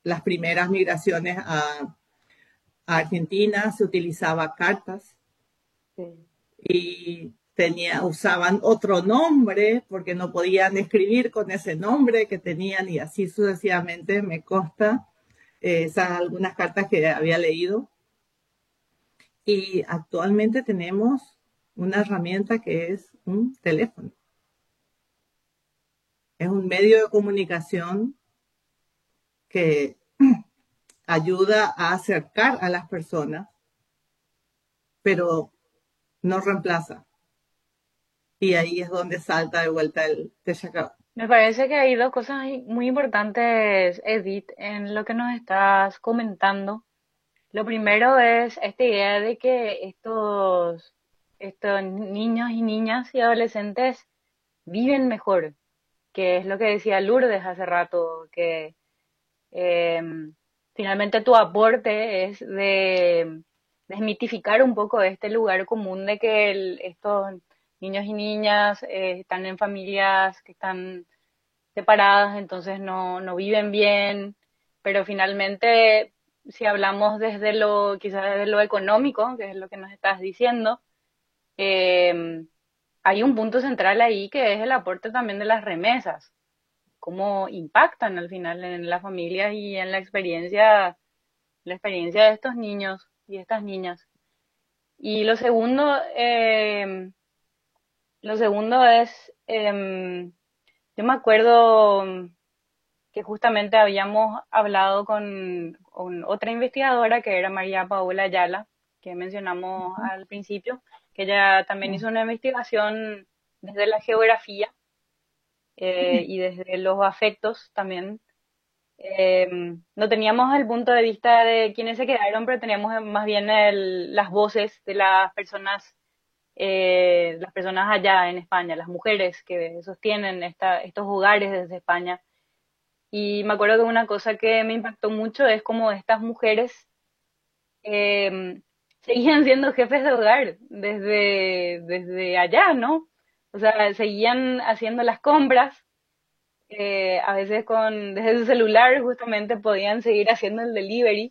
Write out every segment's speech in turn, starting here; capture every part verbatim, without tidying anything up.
las primeras migraciones a, a Argentina se utilizaba cartas sí. y tenía, usaban otro nombre porque no podían escribir con ese nombre que tenían y así sucesivamente. Me consta eh, esas algunas cartas que había leído. Y actualmente tenemos una herramienta que es un teléfono. Es un medio de comunicación que ayuda a acercar a las personas, pero no reemplaza. Y ahí es donde salta de vuelta el Texacao. Me parece que hay dos cosas muy importantes, Edith, en lo que nos estás comentando. Lo primero es esta idea de que estos, estos niños y niñas y adolescentes viven mejor, que es lo que decía Lourdes hace rato, que eh, finalmente tu aporte es de desmitificar un poco este lugar común de que el- estos niños y niñas eh, están en familias que están separadas, entonces no, no viven bien, pero finalmente, si hablamos desde lo, quizás desde lo económico, que es lo que nos estás diciendo, eh, hay un punto central ahí que es el aporte también de las remesas, cómo impactan al final en las familias y en la experiencia, la experiencia de estos niños y estas niñas. Y lo segundo, eh, lo segundo es, eh, yo me acuerdo que justamente habíamos hablado con, con otra investigadora que era María Paola Ayala, que mencionamos Uh-huh. al principio, que ella también hizo una investigación desde la geografía eh, y desde los afectos también. Eh, no teníamos el punto de vista de quienes se quedaron, pero teníamos más bien el, las voces de las personas, eh, las personas allá en España, las mujeres que sostienen esta, estos hogares desde España. Y me acuerdo que una cosa que me impactó mucho es cómo estas mujeres eh, seguían siendo jefes de hogar desde, desde allá, ¿no? O sea, seguían haciendo las compras, eh, a veces con, desde su celular justamente podían seguir haciendo el delivery,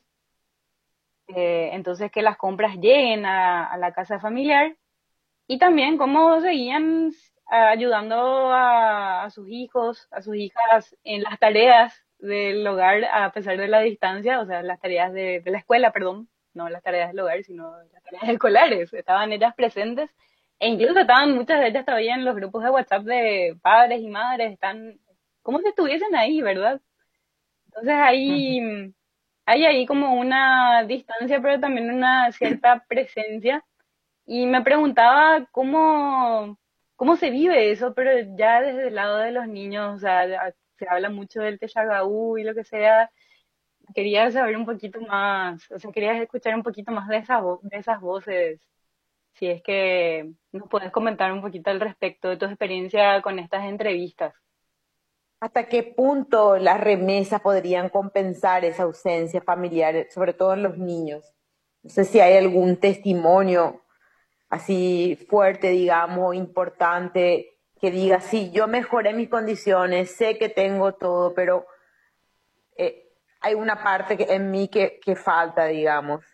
eh, entonces que las compras lleguen a, a la casa familiar y también cómo seguían ayudando a, a sus hijos, a sus hijas en las tareas del hogar a pesar de la distancia, o sea, las tareas de, de la escuela, perdón, no las tareas del hogar, sino las tareas escolares. Estaban ellas presentes e incluso estaban muchas de ellas todavía en los grupos de WhatsApp de padres y madres, están como si estuviesen ahí, ¿verdad? Entonces Uh-huh. hay, hay ahí como una distancia, pero también una cierta presencia y me preguntaba cómo, cómo se vive eso, pero ya desde el lado de los niños, o sea, ya se habla mucho del Teshagaú y lo que sea. Quería saber un poquito más, o sea, quería escuchar un poquito más de, esa vo- de esas voces. Si es que nos puedes comentar un poquito al respecto de tu experiencia con estas entrevistas. ¿Hasta qué punto las remesas podrían compensar esa ausencia familiar, sobre todo en los niños? No sé si hay algún testimonio así fuerte, digamos, importante, que diga, sí, yo mejoré mis condiciones, sé que tengo todo, pero eh, hay una parte que, en mí que, que falta, digamos.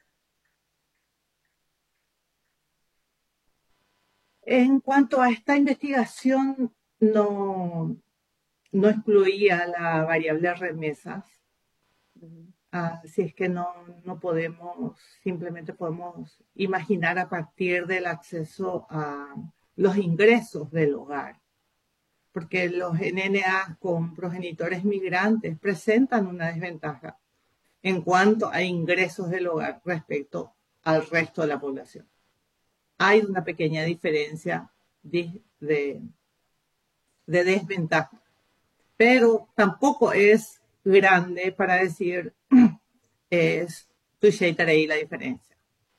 En cuanto a esta investigación, no, no excluía la variable remesas. Así es que no, no podemos, simplemente podemos imaginar a partir del acceso a los ingresos del hogar, porque los N N A con progenitores migrantes presentan una desventaja en cuanto a ingresos del hogar respecto al resto de la población. Hay una pequeña diferencia de, de, de desventaja, pero tampoco es grande para decir es tu ahí la diferencia.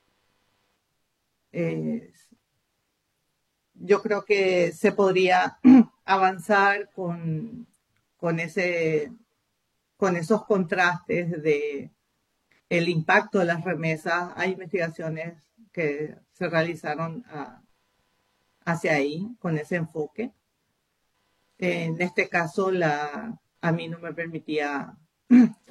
Eh, yo creo que se podría avanzar con, con, ese, con esos contrastes de el impacto de las remesas. Hay investigaciones que se realizaron a, hacia ahí, con ese enfoque. En este caso, la, a mí no me permitía